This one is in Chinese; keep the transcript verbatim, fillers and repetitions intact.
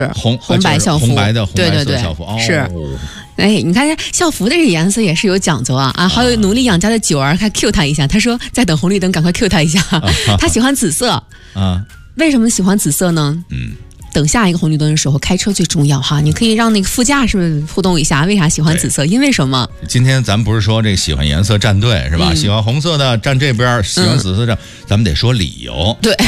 红红白校服， 红白的红白对对对色校服，哦、 是。哎，你看校服的这个颜色也是有讲究啊啊！还有努力养家的九儿，还 Q 他一下，他说在等红绿灯，赶快 Q 他一下。他喜欢紫色啊， 为什么喜欢紫色呢？ 嗯。 等下一个红绿灯的时候，开车最重要哈！你可以让那个副驾是不是互动一下？为啥喜欢紫色？因为什么？ 今天咱们不是说这个喜欢颜色站队是吧？嗯、喜欢红色的站这边，喜欢紫色的、嗯、咱们得说理由。 对。